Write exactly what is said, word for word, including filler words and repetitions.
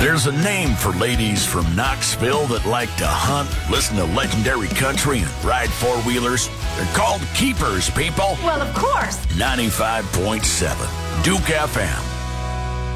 There's a name for ladies from Knoxville that like to hunt, listen to legendary country, and ride four-wheelers. They're called keepers, people. Well, of course. ninety-five point seven Duke F M.